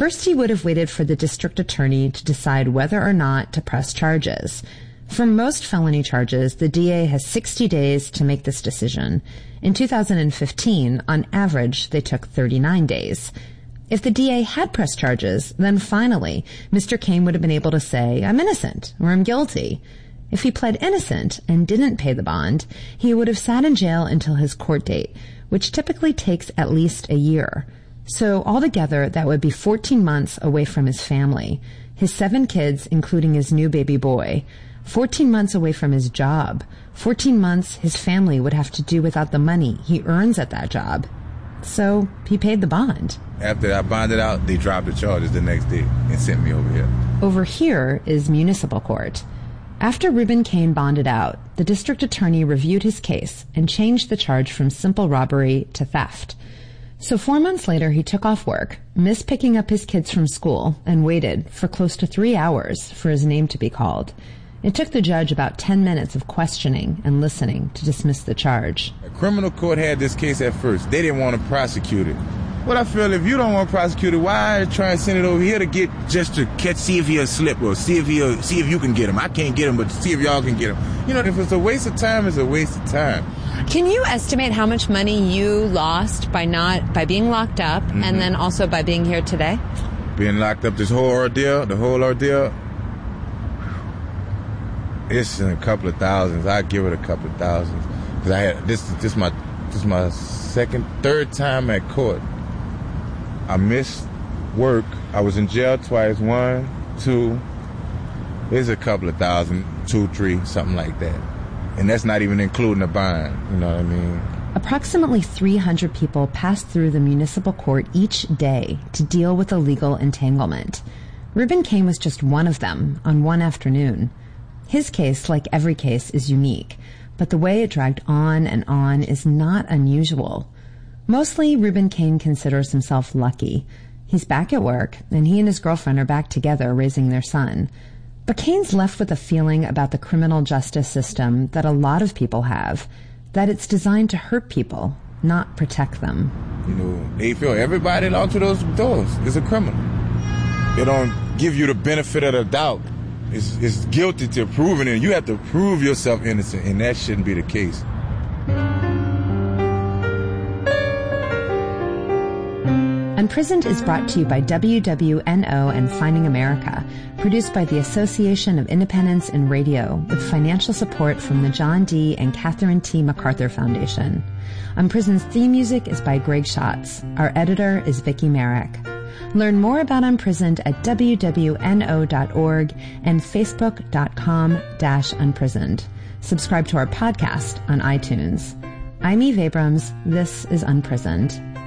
First, he would have waited for the district attorney to decide whether or not to press charges. For most felony charges, the DA has 60 days to make this decision. In 2015, on average, they took 39 days. If the DA had pressed charges, then finally, Mr. Cain would have been able to say, I'm innocent, or I'm guilty. If he pled innocent and didn't pay the bond, he would have sat in jail until his court date, which typically takes at least a year. So altogether, that would be 14 months away from his family, his 7 kids, including his new baby boy, 14 months away from his job, 14 months his family would have to do without the money he earns at that job. So he paid the bond. After I bonded out, they dropped the charges the next day and sent me over here. Over here is municipal court. After Reuben Cain bonded out, the district attorney reviewed his case and changed the charge from simple robbery to theft. So 4 months later, he took off work, missed picking up his kids from school, and waited for close to 3 hours for his name to be called. It took the judge about 10 minutes of questioning and listening to dismiss the charge. The criminal court had this case at first. They didn't want to prosecute it. Well, I feel if you don't want to prosecute it, why try and send it over here to get just to catch, see if he'll slip or see if you can get him. I can't get him, but see if y'all can get him. You know, if it's a waste of time, it's a waste of time. Can you estimate how much money you lost by being locked up and then also by being here today? Being locked up, the whole ordeal, it's in a couple of thousands. I'd give it a couple of thousands. Because I had this is my third time at court. I missed work. I was in jail twice. 1, 2. It's a couple of thousand, 2, 3, something like that. And that's not even including the bond. You know what I mean? Approximately 300 people pass through the municipal court each day to deal with a legal entanglement. Reuben Cain was just one of them on one afternoon. His case, like every case, is unique, but the way it dragged on and on is not unusual. Mostly, Reuben Cain considers himself lucky. He's back at work, and he and his girlfriend are back together raising their son. But Cain's left with a feeling about the criminal justice system that a lot of people have, that it's designed to hurt people, not protect them. You know, they feel everybody out to those doors is a criminal. They don't give you the benefit of the doubt. It's guilty to proving it. You have to prove yourself innocent, and that shouldn't be the case. Unprisoned is brought to you by WWNO and Finding America, produced by the Association of Independents in Radio, with financial support from the John D. and Catherine T. MacArthur Foundation. Unprisoned's theme music is by Greg Schatz. Our editor is Vicki Merrick. Learn more about Unprisoned at wwno.org and facebook.com/unprisoned. Subscribe to our podcast on iTunes. I'm Eve Abrams. This is Unprisoned.